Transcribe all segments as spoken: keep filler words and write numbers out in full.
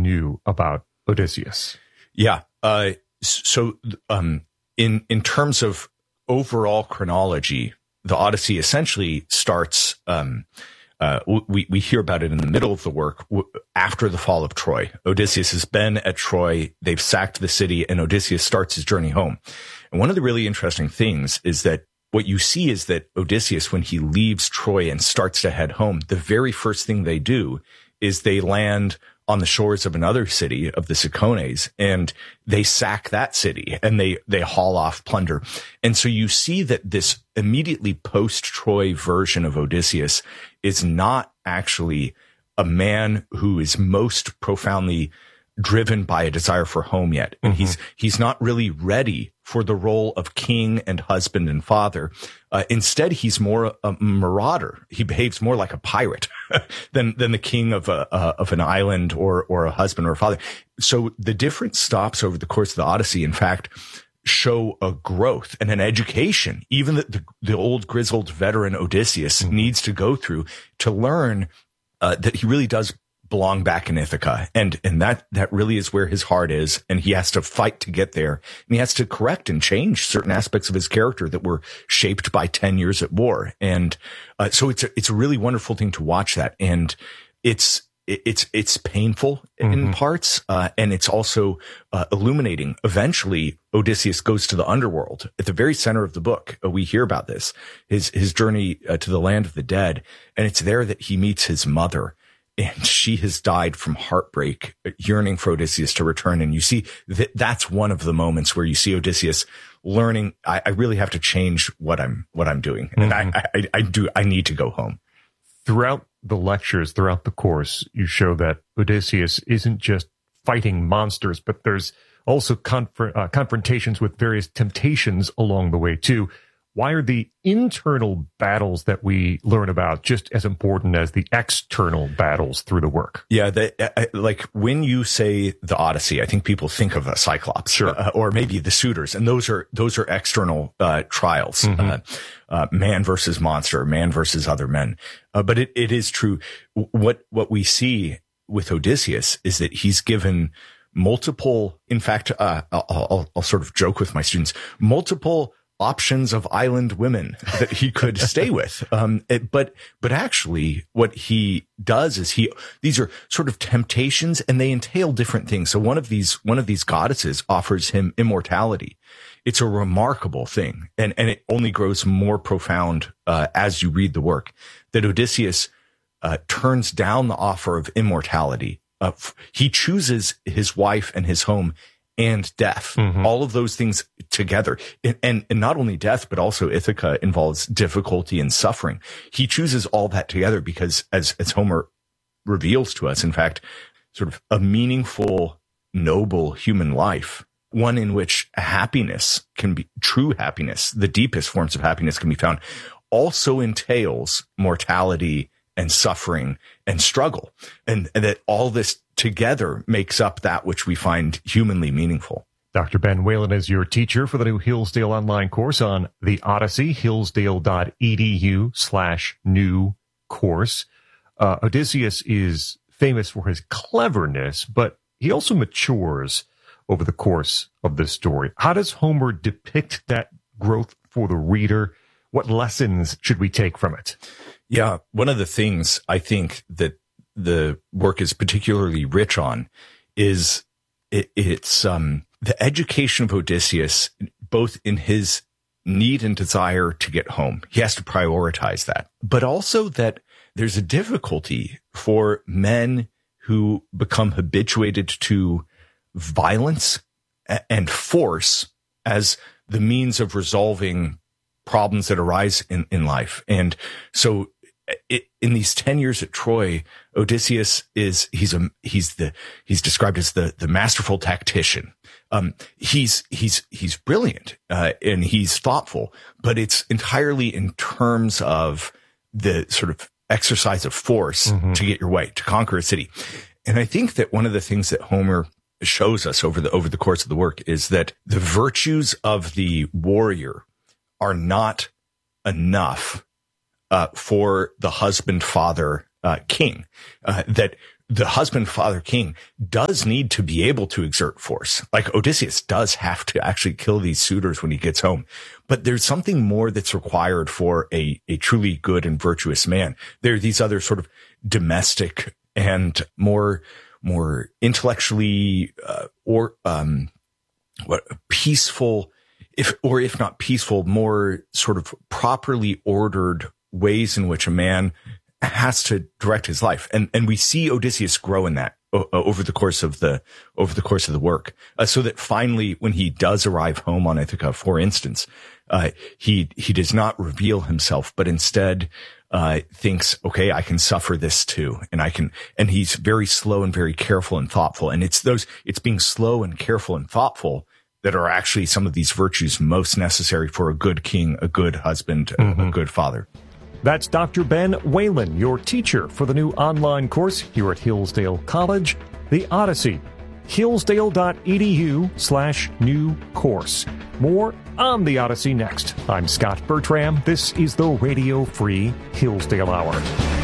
knew about Odysseus? Yeah. Uh, so um, in in terms of overall chronology, the Odyssey essentially starts. Um, uh, we we hear about it in the middle of the work after the fall of Troy. Odysseus has been at Troy. They've sacked the city, and Odysseus starts his journey home. And one of the really interesting things is that what you see is that Odysseus, when he leaves Troy and starts to head home, the very first thing they do is they land on the shores of another city of the Cicones, and they sack that city and they, they haul off plunder. And so you see that this immediately post-Troy version of Odysseus is not actually a man who is most profoundly driven by a desire for home yet. And mm-hmm. he's, he's not really ready for the role of king and husband and father. Uh, instead, he's more a, a marauder. He behaves more like a pirate than, than the king of a, uh, of an island or, or a husband or a father. So the different stops over the course of the Odyssey, in fact, show a growth and an education, even that the, the old grizzled veteran Odysseus mm-hmm. needs to go through to learn, uh, that he really does belong back in Ithaca. And, and that, that really is where his heart is. And he has to fight to get there. And he has to correct and change certain aspects of his character that were shaped by ten years at war. And, uh, so it's a, it's a really wonderful thing to watch that. And it's, it's, it's painful mm-hmm. in parts. Uh, and it's also, uh, illuminating. Eventually, Odysseus goes to the underworld at the very center of the book. Uh, we hear about this, his, his journey uh, to the land of the dead. And it's there that he meets his mother. And she has died from heartbreak, yearning for Odysseus to return. And you see that that's one of the moments where you see Odysseus learning, I, I really have to change what I'm, what I'm doing. And mm-hmm. I, I, I do, I need to go home. Throughout the lectures, throughout the course, you show that Odysseus isn't just fighting monsters, but there's also conf- uh, confrontations with various temptations along the way too. Why are the internal battles that we learn about just as important as the external battles through the work? Yeah, the, uh, like when you say the Odyssey, I think people think of a Cyclops, sure, uh, or maybe the suitors, and those are those are external uh, trials, mm-hmm. uh, uh, man versus monster, man versus other men. Uh, but it, it is true. What what we see with Odysseus is that he's given multiple. In fact, uh, I'll, I'll, I'll sort of joke with my students, multiple options of island women that he could stay with. Um, it, but, but actually what he does is he, these are sort of temptations and they entail different things. So one of these, one of these goddesses offers him immortality. It's a remarkable thing. And, and it only grows more profound, uh, as you read the work, that Odysseus, uh, turns down the offer of immortality. Uh, f- he chooses his wife and his home and death, mm-hmm. all of those things together. And, and, and not only death, but also Ithaca involves difficulty and suffering. He chooses all that together because as, as Homer reveals to us, in fact, sort of a meaningful, noble human life, one in which happiness can be true happiness, the deepest forms of happiness can be found, also entails mortality and suffering and struggle. And, and that all this together makes up that which we find humanly meaningful. Doctor Ben Whalen is your teacher for the new Hillsdale online course on the Odyssey, hillsdale.edu slash new course. Uh, Odysseus is famous for his cleverness, but he also matures over the course of this story. How does Homer depict that growth for the reader? What lessons should we take from it? Yeah, one of the things I think that the work is particularly rich on is it, it's um, the education of Odysseus, both in his need and desire to get home. He has to prioritize that, but also that there's a difficulty for men who become habituated to violence and force as the means of resolving problems that arise in, in life. And so it, in these ten years at Troy, Odysseus is, he's a, he's the, he's described as the, the masterful tactician. Um, he's, he's, he's brilliant, uh, and he's thoughtful, but it's entirely in terms of the sort of exercise of force mm-hmm. to get your way, to conquer a city. And I think that one of the things that Homer shows us over the, over the course of the work is that the virtues of the warrior are not enough uh, for the husband, father, uh, king. Uh, that the husband, father, king does need to be able to exert force. Like Odysseus does have to actually kill these suitors when he gets home. But there's something more that's required for a, a truly good and virtuous man. There are these other sort of domestic and more, more intellectually, uh, or, um, what peaceful, if, or if not peaceful, more sort of properly ordered ways in which a man has to direct his life. And, and we see Odysseus grow in that o- over the course of the, over the course of the work. Uh, so that finally, when he does arrive home on Ithaca, for instance, uh, he, he does not reveal himself, but instead, uh, thinks, okay, I can suffer this too. And I can, and he's very slow and very careful and thoughtful. And it's those, it's being slow and careful and thoughtful that are actually some of these virtues most necessary for a good king, a good husband, mm-hmm. a, a good father. That's Doctor Ben Whalen, your teacher for the new online course here at Hillsdale College, The Odyssey. Hillsdale.edu slash new course. More on The Odyssey next. I'm Scott Bertram. This is the Radio Free Hillsdale Hour.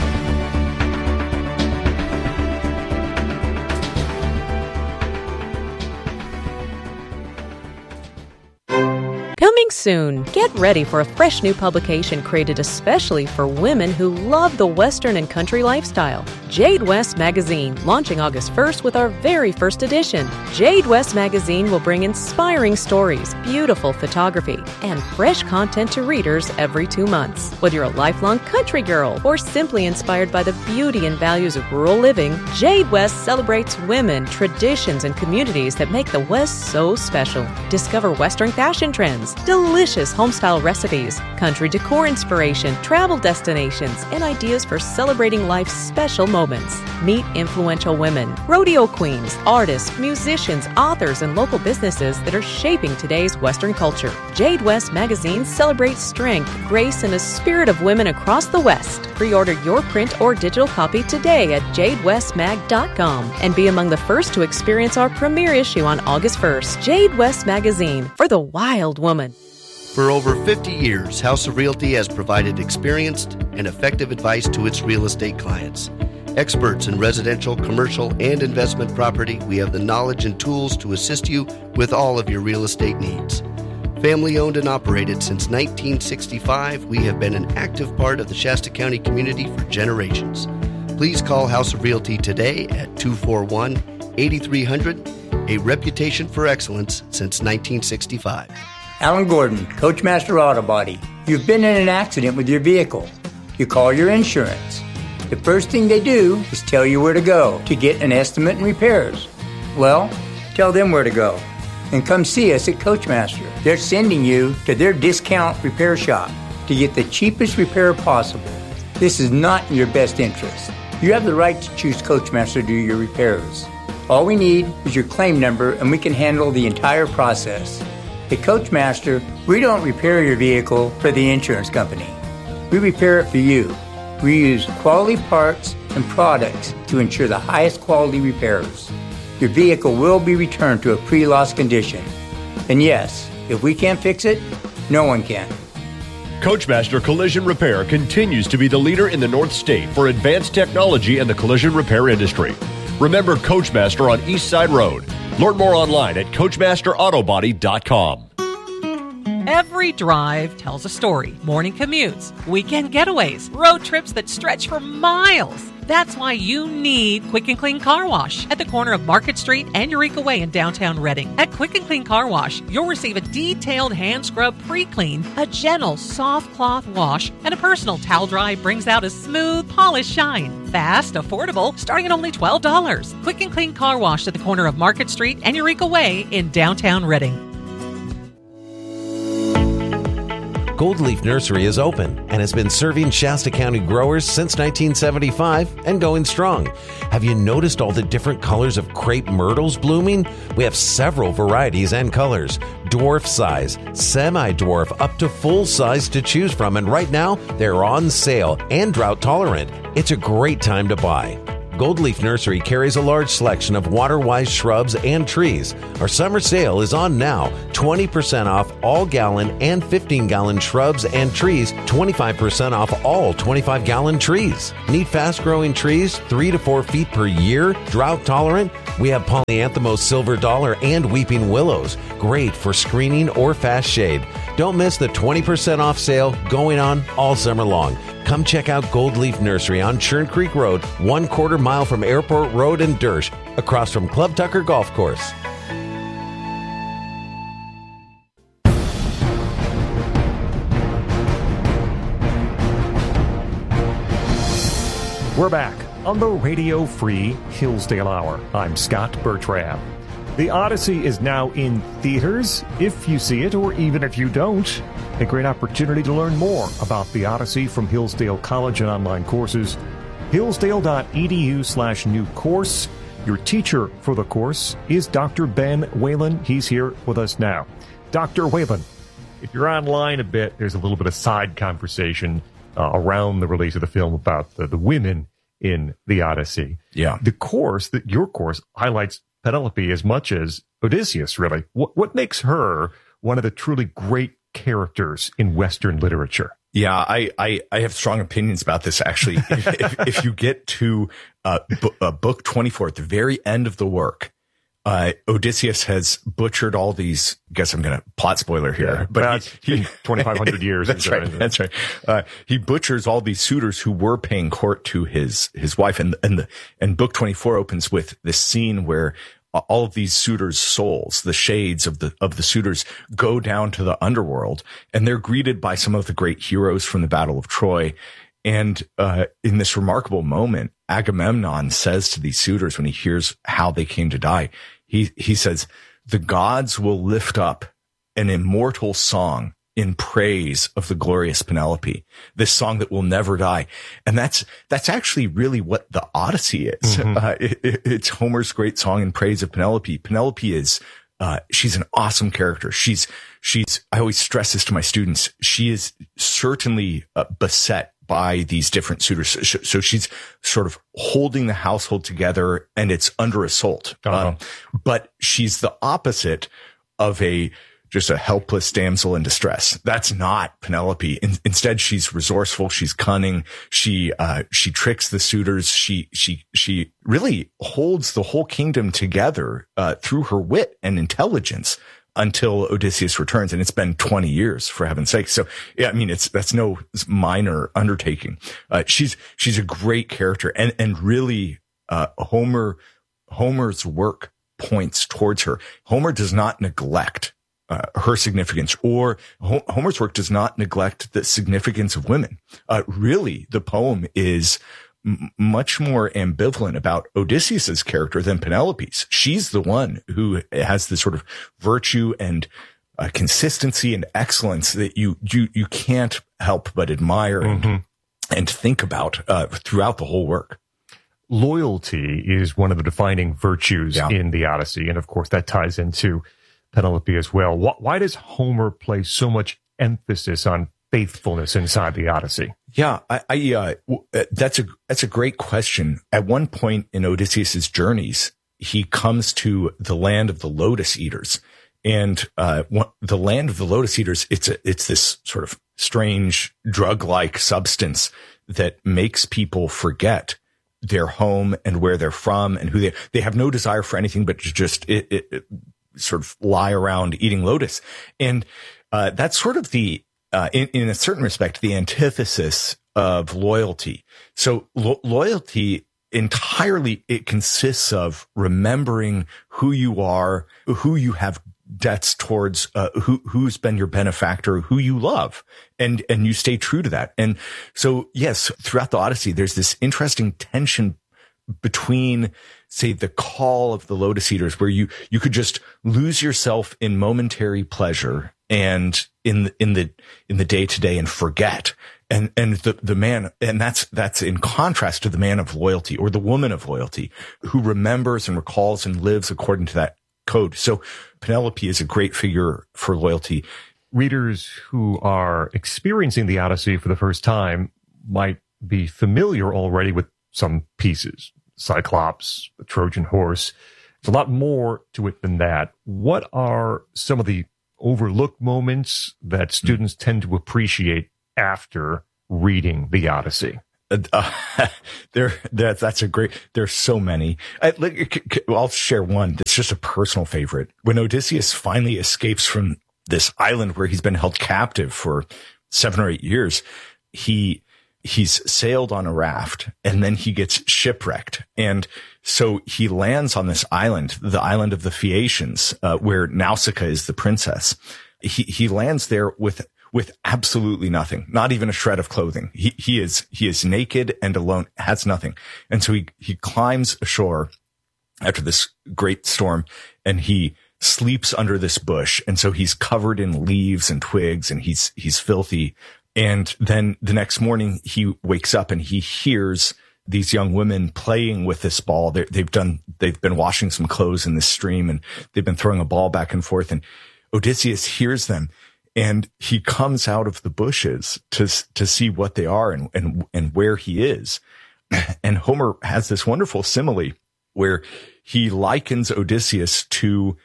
Coming soon, get ready for a fresh new publication created especially for women who love the Western and country lifestyle. Jade West Magazine, launching August first with our very first edition. Jade West Magazine will bring inspiring stories, beautiful photography, and fresh content to readers every two months. Whether you're a lifelong country girl or simply inspired by the beauty and values of rural living, Jade West celebrates women, traditions, and communities that make the West so special. Discover Western fashion trends, delicious homestyle recipes, country decor inspiration, travel destinations, and ideas for celebrating life's special moments. Meet influential women, rodeo queens, artists, musicians, authors, and local businesses that are shaping today's Western culture. Jade West Magazine celebrates strength, grace, and the spirit of women across the West. Pre-order your print or digital copy today at jade west mag dot com and be among the first to experience our premiere issue on August first. Jade West Magazine, for the wild woman. For over fifty years, House of Realty has provided experienced and effective advice to its real estate clients. Experts in residential, commercial, and investment property, we have the knowledge and tools to assist you with all of your real estate needs. Family owned and operated since nineteen sixty-five, we have been an active part of the Shasta County community for generations. Please call House of Realty today at two four one, eight three zero zero, a reputation for excellence since nineteen sixty-five. Alan Gordon, Coachmaster Auto Body. You've been in an accident with your vehicle. You call your insurance. The first thing they do is tell you where to go to get an estimate and repairs. Well, tell them where to go and come see us at Coachmaster. They're sending you to their discount repair shop to get the cheapest repair possible. This is not in your best interest. You have the right to choose Coachmaster to do your repairs. All we need is your claim number and we can handle the entire process. At Coachmaster, we don't repair your vehicle for the insurance company. We repair it for you. We use quality parts and products to ensure the highest quality repairs. Your vehicle will be returned to a pre-loss condition. And yes, if we can't fix it, no one can. Coachmaster Collision Repair continues to be the leader in the North State for advanced technology in the collision repair industry. Remember Coachmaster on East Side Road. Learn more online at coachmaster auto body dot com. Every drive tells a story. Morning commutes, weekend getaways, road trips that stretch for miles. That's why you need Quick and Clean Car Wash at the corner of Market Street and Eureka Way in downtown Reading. At Quick and Clean Car Wash, you'll receive a detailed hand scrub pre-clean, a gentle soft cloth wash, and a personal towel dry brings out a smooth, polished shine. Fast, affordable, starting at only twelve dollars. Quick and Clean Car Wash at the corner of Market Street and Eureka Way in downtown Reading. Gold Leaf Nursery is open and has been serving Shasta County growers since nineteen seventy-five and going strong. Have you noticed all the different colors of crepe myrtles blooming? We have several varieties and colors, dwarf size, semi-dwarf, up to full size to choose from, and right now they're on sale and drought tolerant. It's a great time to buy. Gold Leaf Nursery carries a large selection of water-wise shrubs and trees. Our summer sale is on now. twenty percent off all gallon and fifteen gallon shrubs and trees. twenty-five percent off all twenty-five gallon trees. Need fast-growing trees, three to four feet per year, drought tolerant? We have Polyanthemos silver dollar and weeping willows. Great for screening or fast shade. Don't miss the twenty percent off sale going on all summer long. Come check out Gold Leaf Nursery on Churn Creek Road, one quarter mile from Airport Road in Dersh, across from Club Tucker Golf Course. We're back on the Radio Free Hillsdale Hour. I'm Scott Bertram. The Odyssey is now in theaters. If you see it, or even if you don't, a great opportunity to learn more about the Odyssey from Hillsdale College and online courses. Hillsdale.edu slash new course. Your teacher for the course is Doctor Ben Whalen. He's here with us now. Doctor Whalen, if you're online a bit, there's a little bit of side conversation uh, around the release of the film about the, the women in the Odyssey. Yeah. The course, that your course, highlights Penelope as much as Odysseus, really. What, what makes her one of the truly great characters in Western literature? Yeah, I, I, I have strong opinions about this, actually. if, if you get to uh, bu- uh, book twenty-four, at the very end of the work, uh, Odysseus has butchered all these, I guess I'm going to plot spoiler here, yeah, but he, he twenty-five hundred years. That's right. That's right. Uh, he butchers all these suitors who were paying court to his, his wife. And, and the, and book twenty-four opens with this scene where all of these suitors' souls, the shades of the, of the suitors, go down to the underworld, and they're greeted by some of the great heroes from the Battle of Troy. And, uh, in this remarkable moment, Agamemnon says to these suitors when he hears how they came to die, he, he says, the gods will lift up an immortal song in praise of the glorious Penelope, this song that will never die. And that's, that's actually really what the Odyssey is. Mm-hmm. Uh, it, it, it's Homer's great song in praise of Penelope. Penelope is, uh, she's an awesome character. She's, she's, I always stress this to my students. She is certainly uh, beset by these different suitors. So, so she's sort of holding the household together, and it's under assault. Uh-huh. Um, but she's the opposite of a, just a helpless damsel in distress. That's not Penelope. In, instead, she's resourceful. She's cunning. She, uh, she tricks the suitors. She, she, she really holds the whole kingdom together, uh, through her wit and intelligence until Odysseus returns. And it's been twenty years, for heaven's sake. So, yeah, I mean, it's, that's no minor undertaking. Uh, she's, she's a great character, and, and really, uh, Homer, Homer's work points towards her. Homer does not neglect Uh, her significance, or Homer's work does not neglect the significance of women. Uh, really, the poem is m- much more ambivalent about Odysseus's character than Penelope's. She's the one who has this sort of virtue and uh, consistency and excellence that you, you, you can't help but admire mm-hmm. and, and think about uh, throughout the whole work. Loyalty is one of the defining virtues yeah. in the Odyssey. And of course, that ties into Penelope as well. Why does Homer place so much emphasis on faithfulness inside the Odyssey? Yeah, I, I uh, that's a that's a great question. At one point in Odysseus's journeys, he comes to the land of the Lotus Eaters, and uh, the land of the Lotus Eaters, it's a, it's this sort of strange drug-like substance that makes people forget their home and where they're from and who they they have no desire for anything but to just it, it, it sort of lie around eating lotus. And, uh, that's sort of the, uh, in, in a certain respect, the antithesis of loyalty. So lo- loyalty entirely, it consists of remembering who you are, who you have debts towards, uh, who, who's been your benefactor, who you love, and, and you stay true to that. And so, yes, throughout the Odyssey, there's this interesting tension between, say, the call of the Lotus Eaters, where you, you could just lose yourself in momentary pleasure and in, the, in the, in the day to day and forget. And, and the, the man, and that's, that's in contrast to the man of loyalty, or the woman of loyalty, who remembers and recalls and lives according to that code. So Penelope is a great figure for loyalty. Readers who are experiencing the Odyssey for the first time might be familiar already with some pieces. Cyclops, the Trojan horse. There's a lot more to it than that. What are some of the overlooked moments that students tend to appreciate after reading the Odyssey? Uh, there, that, that's a great, there's so many. I, I'll share one that's just a personal favorite. When Odysseus finally escapes from this island where he's been held captive for seven or eight years, he, he's sailed on a raft and then he gets shipwrecked. And so he lands on this island, the island of the Phaeacians, uh, where Nausicaa is the princess. He, he lands there with with absolutely nothing, not even a shred of clothing. He, he is, he is naked and alone, has nothing. And so he, he climbs ashore after this great storm and he sleeps under this bush. And so he's covered in leaves and twigs and he's, he's filthy. And then the next morning he wakes up and he hears these young women playing with this ball. They're, they've done, they've been washing some clothes in this stream and they've been throwing a ball back and forth. And Odysseus hears them. And he comes out of the bushes to, to see what they are and, and, and where he is. And Homer has this wonderful simile where he likens Odysseus to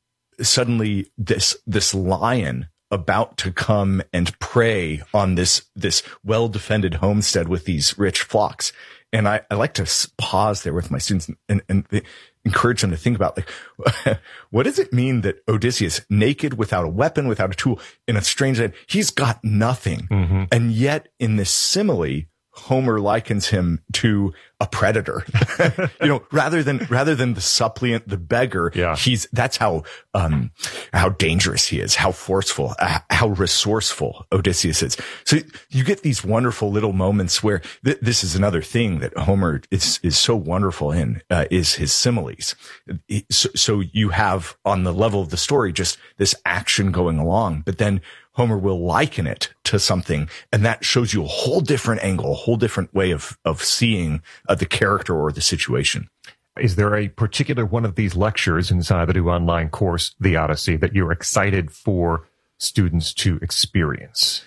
suddenly this, this lion about to come and prey on this, this well-defended homestead with these rich flocks. And I, I like to pause there with my students and, and they, encourage them to think about, like, what does it mean that Odysseus, naked, without a weapon, without a tool, in a strange land, he's got nothing. Mm-hmm. And yet in this simile, Homer likens him to a predator, you know, rather than, rather than the suppliant, the beggar. Yeah. He's, that's how, um, how dangerous he is, how forceful, uh, how resourceful Odysseus is. So you get these wonderful little moments where th- this is another thing that Homer is, is so wonderful in, uh, is his similes. So, so you have on the level of the story, just this action going along, but then Homer will liken it to something, and that shows you a whole different angle, a whole different way of, of seeing uh, the character or the situation. Is there a particular one of these lectures inside the new online course, The Odyssey, that you're excited for students to experience?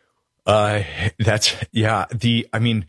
Uh, that's, yeah, the, I mean,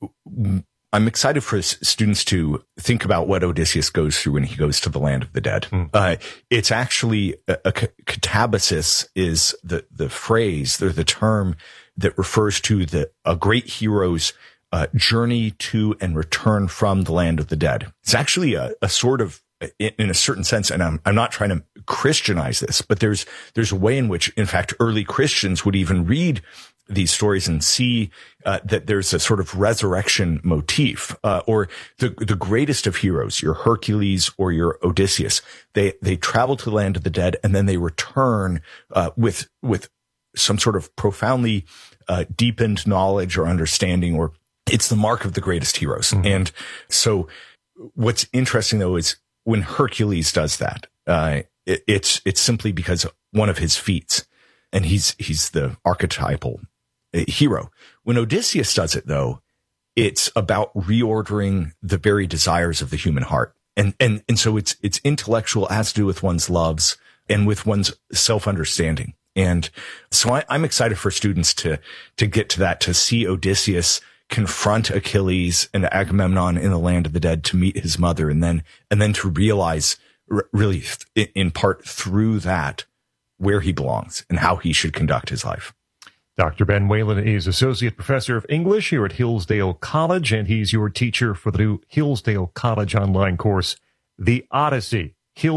I'm excited for students to think about what Odysseus goes through when he goes to the land of the dead. Mm. Uh, it's actually a, a catabasis is the, the phrase, the, the term that refers to the, a great hero's uh, journey to and return from the land of the dead. It's actually a, a sort of, in, in a certain sense, and I'm, I'm not trying to Christianize this, but there's, there's a way in which, in fact, early Christians would even read these stories and see uh, that there's a sort of resurrection motif, uh, or the the greatest of heroes, your Hercules or your Odysseus. They they travel to the land of the dead and then they return uh, with with some sort of profoundly uh, deepened knowledge or understanding, or it's the mark of the greatest heroes. Mm-hmm. And so, what's interesting though is when Hercules does that, uh, it, it's it's simply because one of his feats, and he's he's the archetypal hero. When Odysseus does it, though, it's about reordering the very desires of the human heart. And, and, and so it's, it's intellectual, it has to do with one's loves and with one's self-understanding. And so I, I'm excited for students to, to get to that, to see Odysseus confront Achilles and Agamemnon in the land of the dead, to meet his mother, and then, and then to realize r- really in part through that where he belongs and how he should conduct his life. Doctor Ben Whalen is Associate Professor of English here at Hillsdale College, and he's your teacher for the new Hillsdale College online course, The Odyssey,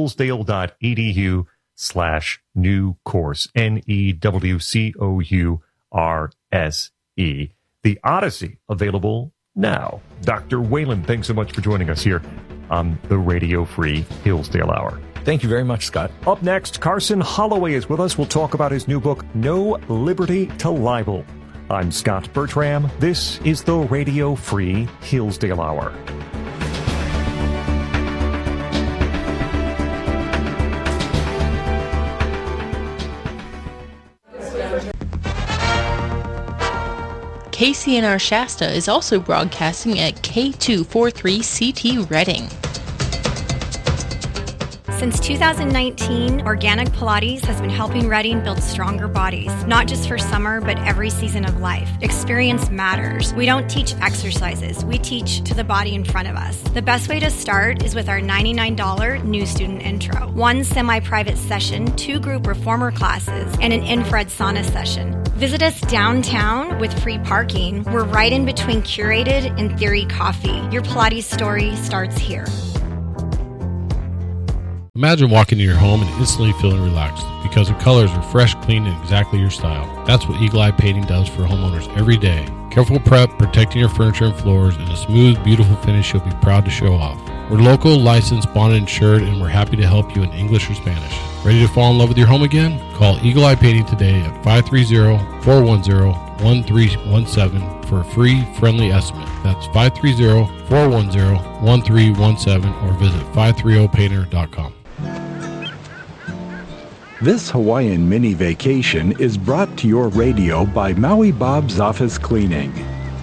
hillsdale.edu slash new course, N E W C O U R S E. The Odyssey, available now. Doctor Whalen, thanks so much for joining us here on the Radio Free Hillsdale Hour. Thank you very much, Scott. Up next, Carson Holloway is with us. We'll talk about his new book, No Liberty to Libel. I'm Scott Bertram. This is the Radio Free Hillsdale Hour. K C N R Shasta is also broadcasting at K two forty-three C T Reading. Since two thousand nineteen, Organic Pilates has been helping Reading build stronger bodies, not just for summer, but every season of life. Experience matters. We don't teach exercises. We teach to the body in front of us. The best way to start is with our ninety-nine dollars new student intro. One semi-private session, two group reformer classes, and an infrared sauna session. Visit us downtown with free parking. We're right in between Curated and Theory Coffee. Your Pilates story starts here. Imagine walking into your home and instantly feeling relaxed because the colors are fresh, clean, and exactly your style. That's what Eagle Eye Painting does for homeowners every day. Careful prep, protecting your furniture and floors, and a smooth, beautiful finish you'll be proud to show off. We're local, licensed, bonded, insured, and we're happy to help you in English or Spanish. Ready to fall in love with your home again? Call Eagle Eye Painting today at five three zero, four one zero, one three one seven for a free, friendly estimate. That's five three zero, four one zero, one three one seven or visit five three zero painter dot com. This Hawaiian mini vacation is brought to your radio by Maui Bob's Office Cleaning.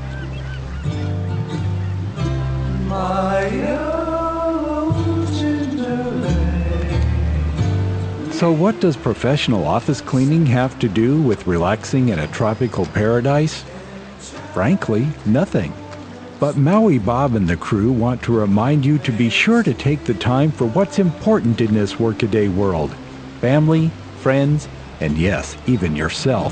So what does professional office cleaning have to do with relaxing in a tropical paradise? Frankly, nothing. But Maui Bob and the crew want to remind you to be sure to take the time for what's important in this workaday world. Family, friends, and yes, even yourself.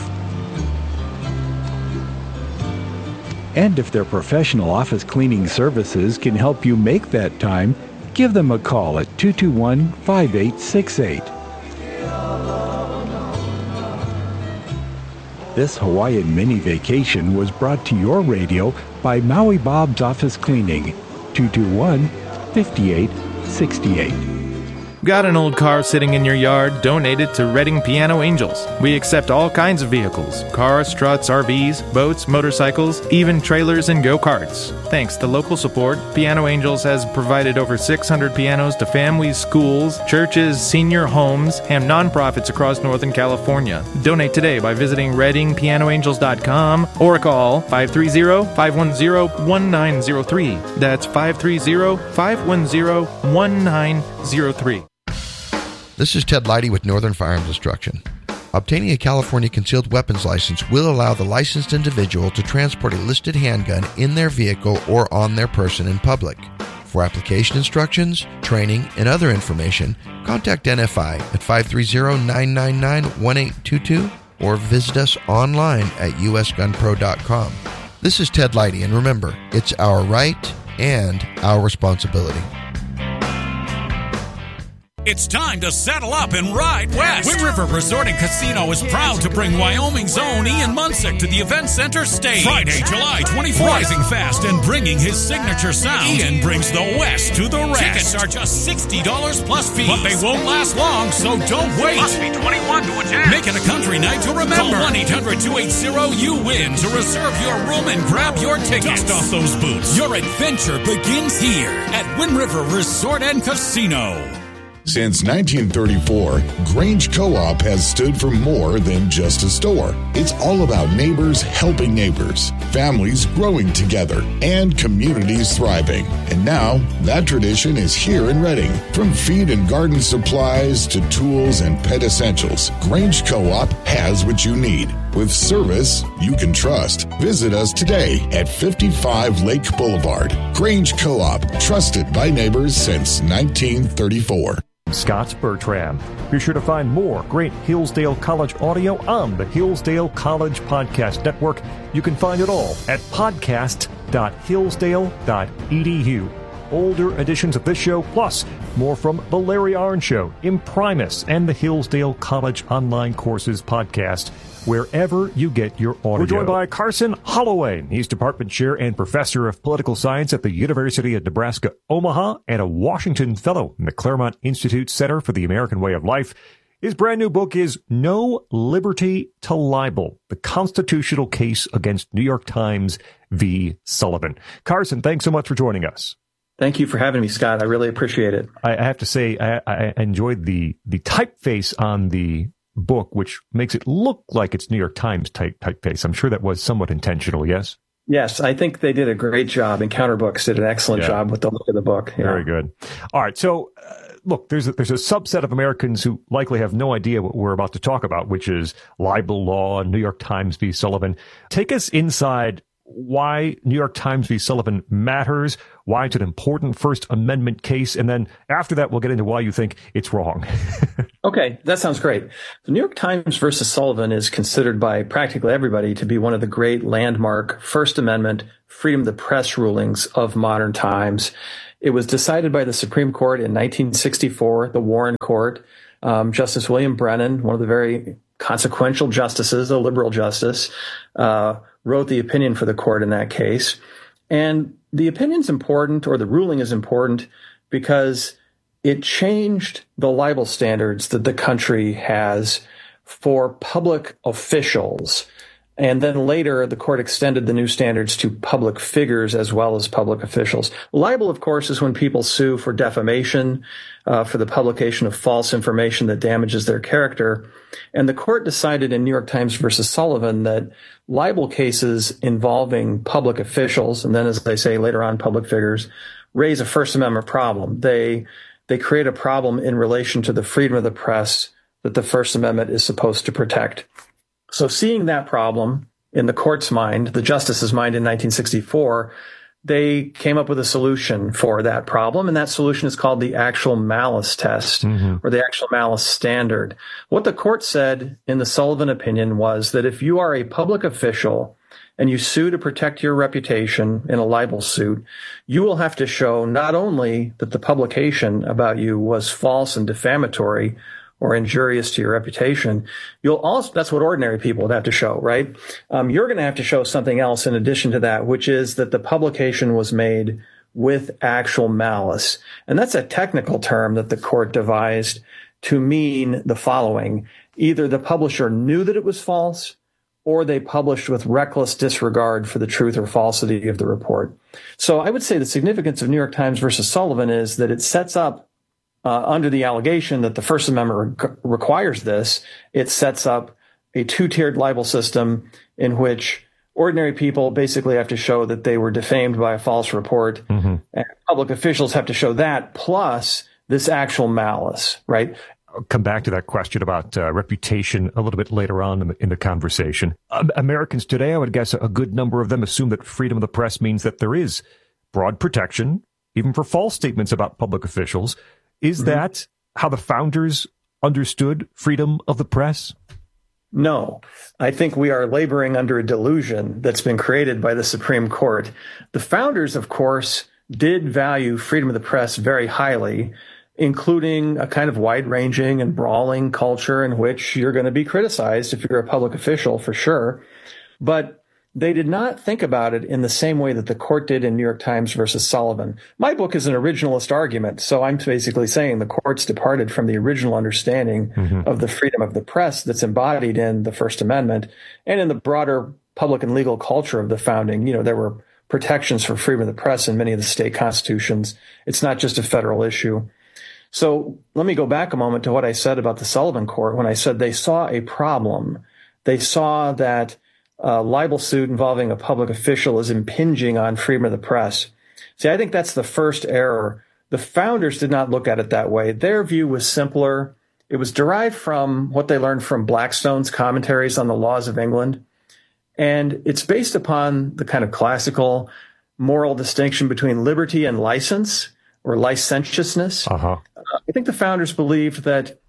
And if their professional office cleaning services can help you make that time, give them a call at two two one, five eight six eight. This Hawaiian mini vacation was brought to your radio by Maui Bob's Office Cleaning, two two one, five eight six eight. Got an old car sitting in your yard? Donate it to Reading Piano Angels. We accept all kinds of vehicles: cars, trucks, R Vs, boats, motorcycles, even trailers and go-karts. Thanks to local support, Piano Angels has provided over six hundred pianos to families, schools, churches, senior homes, and nonprofits across Northern California. Donate today by visiting reading piano angels dot com or call five three zero, five one zero, one nine zero three. That's five three zero, five one zero, one nine zero three. This is Ted Leidy with Northern Firearms Instruction. Obtaining a California concealed weapons license will allow the licensed individual to transport a listed handgun in their vehicle or on their person in public. For application instructions, training, and other information, contact N F I at five three zero, nine nine nine, one eight two two or visit us online at u s gun pro dot com. This is Ted Leidy, and remember, it's our right and our responsibility. It's time to saddle up and ride west. Wind River Resort and Casino is proud to bring Wyoming's own Ian Munsick to the Event Center stage. Friday, July twenty-fourth. Rising fast and bringing his signature sound. Ian brings the West to the rest. Tickets are just sixty dollars plus fees. But they won't last long, so don't wait. Must be twenty-one to attend. Make it a country night to remember. Call one eight hundred, two eight zero, U W I N to reserve your room and grab your tickets. Dust off those boots. Your adventure begins here at Wind River Resort and Casino. Since nineteen thirty-four, Grange Co-op has stood for more than just a store. It's all about neighbors helping neighbors, families growing together, and communities thriving. And now, that tradition is here in Reading. From feed and garden supplies to tools and pet essentials, Grange Co-op has what you need. With service you can trust. Visit us today at fifty-five Lake Boulevard. Grange Co-op, trusted by neighbors since nineteen thirty-four. Scott's Bertram. Be sure to find more great Hillsdale College audio on the Hillsdale College Podcast Network. You can find it all at podcast dot hillsdale dot e d u. Older editions of this show, plus more from The Larry Arnn Show, Imprimis, and the Hillsdale College Online Courses podcast, wherever you get your audio. We're joined by Carson Holloway. He's Department Chair and Professor of Political Science at the University of Nebraska-Omaha and a Washington Fellow in the Claremont Institute Center for the American Way of Life. His brand new book is No Liberty to Libel, the Constitutional Case Against New York Times v. Sullivan. Carson, thanks so much for joining us. Thank you for having me, Scott. I really appreciate it. I have to say, I, I enjoyed the the typeface on the book, which makes it look like it's New York Times type typeface. I'm sure that was somewhat intentional, yes? Yes, I think they did a great job. Encounter Books did an excellent Yeah. job with the look of the book. Yeah. Very good. All right. So, uh, look, there's a, there's a subset of Americans who likely have no idea what we're about to talk about, which is libel law and New York Times v. Sullivan. Take us inside why New York Times v. Sullivan matters, why it's an important First Amendment case, and then after that, we'll get into why you think it's wrong. Okay, that sounds great. The New York Times versus Sullivan is considered by practically everybody to be one of the great landmark First Amendment freedom of the press rulings of modern times. It was decided by the Supreme Court in nineteen sixty-four, the Warren Court. Um, Justice William Brennan, one of the very consequential justices, a liberal justice, uh, wrote the opinion for the court in that case. And the opinion's important, or the ruling is important, because it changed the libel standards that the country has for public officials. And then later, the court extended the new standards to public figures as well as public officials. Libel, of course, is when people sue for defamation, uh, for the publication of false information that damages their character. And the court decided in New York Times versus Sullivan that libel cases involving public officials, and then, as they say later on, public figures, raise a First Amendment problem. They they create a problem in relation to the freedom of the press that the First Amendment is supposed to protect. So seeing that problem in the court's mind, the justice's mind in nineteen sixty-four, they came up with a solution for that problem. And that solution is called the actual malice test, mm-hmm. or the actual malice standard. What the court said in the Sullivan opinion was that if you are a public official and you sue to protect your reputation in a libel suit, you will have to show not only that the publication about you was false and defamatory or injurious to your reputation, you'll also, that's what ordinary people would have to show, right? Um, you're going to have to show something else in addition to that, which is that the publication was made with actual malice. And that's a technical term that the court devised to mean the following. Either the publisher knew that it was false, or they published with reckless disregard for the truth or falsity of the report. So I would say the significance of New York Times versus Sullivan is that it sets up Uh, under the allegation that the First Amendment re- requires this, it sets up a two-tiered libel system in which ordinary people basically have to show that they were defamed by a false report, mm-hmm. and public officials have to show that, plus this actual malice, right? I'll come back to that question about uh, reputation a little bit later on in the, in the conversation. Um, Americans today, I would guess a good number of them assume that freedom of the press means that there is broad protection, even for false statements about public officials. Is mm-hmm. that how the founders understood freedom of the press? No. I think we are laboring under a delusion that's been created by the Supreme Court. The founders, of course, did value freedom of the press very highly, including a kind of wide-ranging and brawling culture in which you're going to be criticized if you're a public official, for sure. But they did not think about it in the same way that the court did in New York Times versus Sullivan. My book is an originalist argument, so I'm basically saying the courts departed from the original understanding mm-hmm. of the freedom of the press that's embodied in the First Amendment and in the broader public and legal culture of the founding. You know, there were protections for freedom of the press in many of the state constitutions. It's not just a federal issue. So let me go back a moment to what I said about the Sullivan Court when I said they saw a problem. They saw that a libel suit involving a public official is impinging on freedom of the press. See, I think that's the first error. The founders did not look at it that way. Their view was simpler. It was derived from what they learned from Blackstone's commentaries on the laws of England. And it's based upon the kind of classical moral distinction between liberty and license, or licentiousness. Uh-huh. I think the founders believed that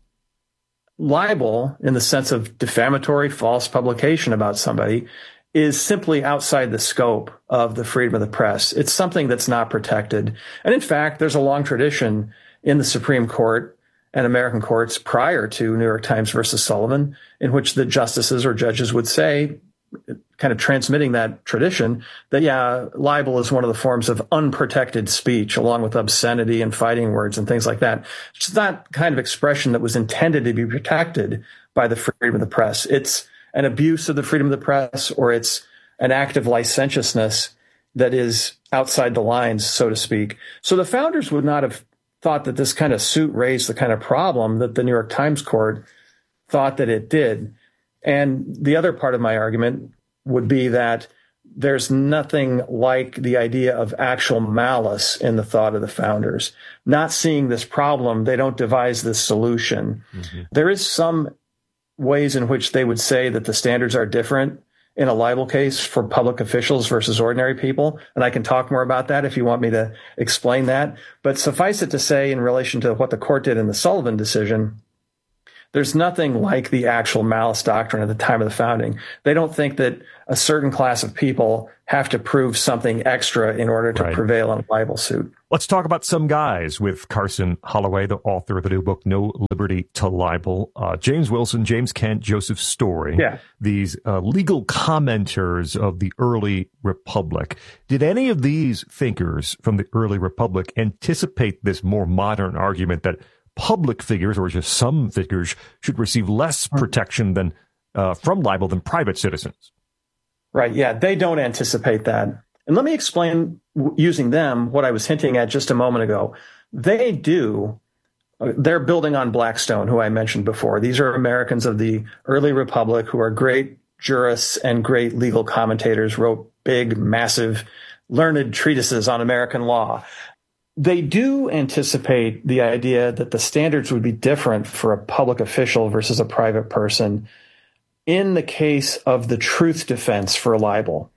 libel, in the sense of defamatory false publication about somebody, is simply outside the scope of the freedom of the press. It's something that's not protected. And in fact, there's a long tradition in the Supreme Court and American courts prior to New York Times versus Sullivan, in which the justices or judges would say, kind of transmitting that tradition, that, yeah, libel is one of the forms of unprotected speech, along with obscenity and fighting words and things like that. It's not kind of expression that was intended to be protected by the freedom of the press. It's an abuse of the freedom of the press, or it's an act of licentiousness that is outside the lines, so to speak. So the founders would not have thought that this kind of suit raised the kind of problem that the New York Times court thought that it did. And the other part of my argument would be that there's nothing like the idea of actual malice in the thought of the founders. Not seeing this problem, they don't devise this solution. Mm-hmm. There is some ways in which they would say that the standards are different in a libel case for public officials versus ordinary people. And I can talk more about that if you want me to explain that. But suffice it to say, in relation to what the court did in the Sullivan decision, there's nothing like the actual malice doctrine at the time of the founding. They don't think that a certain class of people have to prove something extra in order to right. prevail in a libel suit. Let's talk about some guys with Carson Holloway, the author of the new book, No Liberty to Libel. Uh, James Wilson, James Kent, Joseph Story, yeah. these uh, legal commenters of the early republic. Did any of these thinkers from the early republic anticipate this more modern argument that public figures, or just some figures, should receive less protection than uh, from libel than private citizens? Right. Yeah, they don't anticipate that. And let me explain, using them, what I was hinting at just a moment ago. They do. They're building on Blackstone, who I mentioned before. These are Americans of the early republic who are great jurists and great legal commentators, wrote big, massive, learned treatises on American law. They do anticipate the idea that the standards would be different for a public official versus a private person in the case of the truth defense for libel.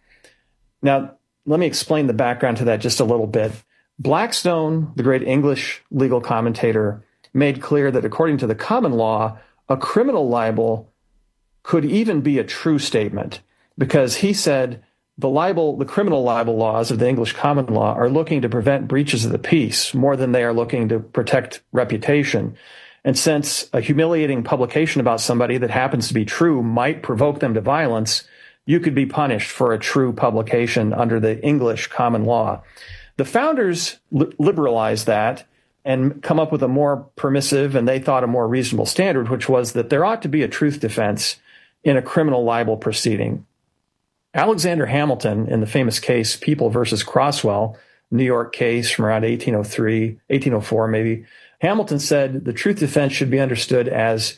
Now, let me explain the background to that just a little bit. Blackstone, the great English legal commentator, made clear that according to the common law, a criminal libel could even be a true statement, because he said the libel, the criminal libel laws of the English common law are looking to prevent breaches of the peace more than they are looking to protect reputation. And since a humiliating publication about somebody that happens to be true might provoke them to violence, you could be punished for a true publication under the English common law. The founders li- liberalized that and come up with a more permissive, and they thought a more reasonable standard, which was that there ought to be a truth defense in a criminal libel proceeding. Alexander Hamilton, in the famous case People versus Crosswell, New York case from around eighteen oh three, eighteen oh four maybe, Hamilton said the truth defense should be understood as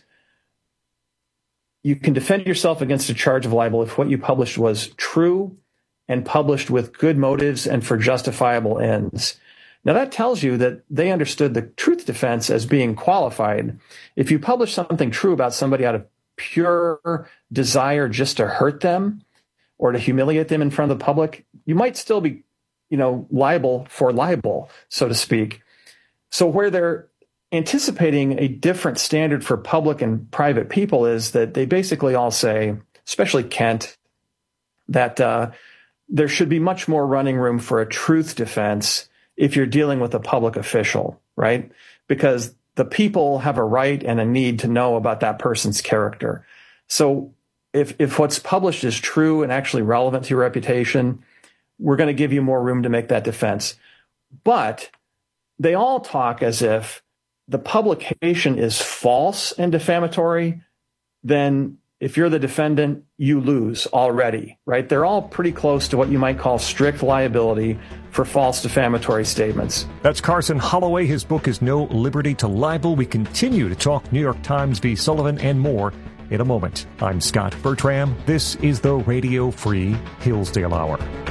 you can defend yourself against a charge of libel if what you published was true and published with good motives and for justifiable ends. Now, that tells you that they understood the truth defense as being qualified. If you publish something true about somebody out of pure desire just to hurt them or to humiliate them in front of the public, you might still be, you know, liable for libel, so to speak. So where they're anticipating a different standard for public and private people is that they basically all say, especially Kent, that uh, there should be much more running room for a truth defense if you're dealing with a public official, right? Because the people have a right and a need to know about that person's character. So if if what's published is true and actually relevant to your reputation, we're going to give you more room to make that defense. But they all talk as if the publication is false and defamatory, then if you're the defendant, you lose already, right? They're all pretty close to what you might call strict liability for false defamatory statements. That's Carson Holloway. His book is No Liberty to Libel. We continue to talk New York Times v. Sullivan and more in a moment. I'm Scott Bertram. This is the Radio Free Hillsdale Hour.